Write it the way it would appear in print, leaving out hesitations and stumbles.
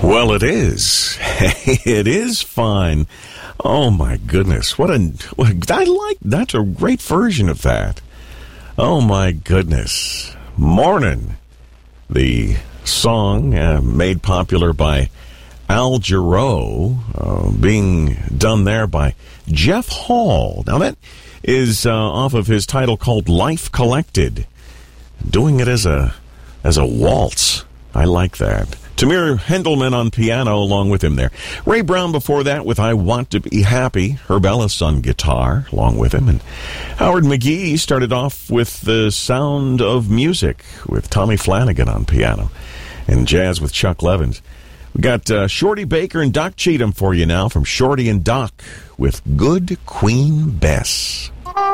Well, it is. It is fine. Oh, my goodness. That's a great version of that. Oh, my goodness. Morning. The song made popular by Al Jarreau, being done there by Jeff Hall. Now, that is off of his title called Life Collected. Doing it as a waltz. I like that. Tamir Hendelman on piano along with him there. Ray Brown before that with I Want to Be Happy. Herb Ellis on guitar along with him. And Howard McGee started off with The Sound of Music with Tommy Flanagan on piano. And jazz with Chuck Levins. We got Shorty Baker and Doc Cheatham for you now from Shorty and Doc with Good Queen Bess.